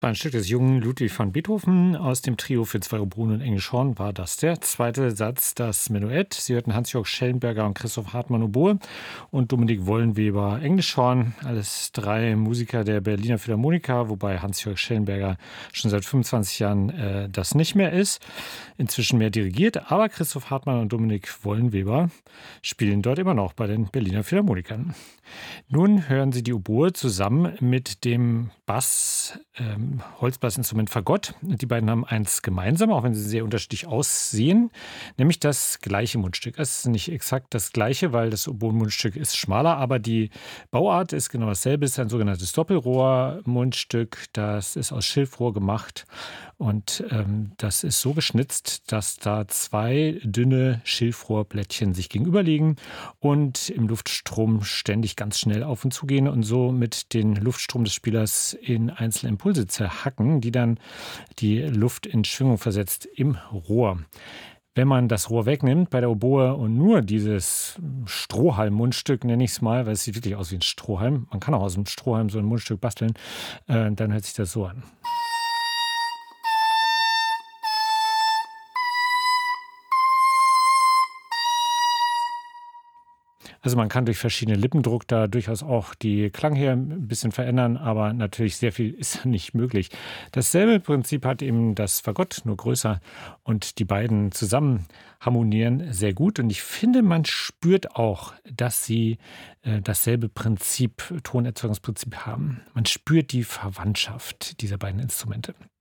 War ein Stück des jungen Ludwig van Beethoven aus dem Trio für zwei Oboen und Englisch Horn war das der zweite Satz, das Menuett. Sie hörten Hans-Jörg Schellenberger und Christoph Hartmann Oboe und Dominik Wollenweber Englisch Horn. Alles drei Musiker der Berliner Philharmoniker, wobei Hans-Jörg Schellenberger schon seit 25 Jahren das nicht mehr ist. Inzwischen mehr dirigiert, aber Christoph Hartmann und Dominik Wollenweber spielen dort immer noch bei den Berliner Philharmonikern. Nun hören Sie die Oboe zusammen mit dem Bass, Holzblassinstrument Fagott. Die beiden haben eins gemeinsam, auch wenn sie sehr unterschiedlich aussehen, nämlich das gleiche Mundstück. Es ist nicht exakt das gleiche, weil das Oboen-Mundstück ist schmaler, aber die Bauart ist genau dasselbe. Es ist ein sogenanntes Doppelrohr-Mundstück. Das ist aus Schilfrohr gemacht und das ist so geschnitzt, dass da zwei dünne Schilfrohrblättchen sich gegenüberliegen und im Luftstrom ständig ganz schnell auf und zu gehen und so mit den Luftstrom des Spielers in einzelne Impulse zerhacken, die dann die Luft in Schwingung versetzt im Rohr. Wenn man das Rohr wegnimmt bei der Oboe und nur dieses Strohhalm-Mundstück, nenne ich es mal, weil es sieht wirklich aus wie ein Strohhalm, man kann auch aus dem Strohhalm so ein Mundstück basteln, dann hört sich das so an. Also man kann durch verschiedene Lippendruck da durchaus auch die Klangherren ein bisschen verändern, aber natürlich sehr viel ist nicht möglich. Dasselbe Prinzip hat eben das Fagott, nur größer, und die beiden zusammen harmonieren sehr gut. Und ich finde, man spürt auch, dass sie dasselbe Prinzip, Tonerzeugungsprinzip haben. Man spürt die Verwandtschaft dieser beiden Instrumente.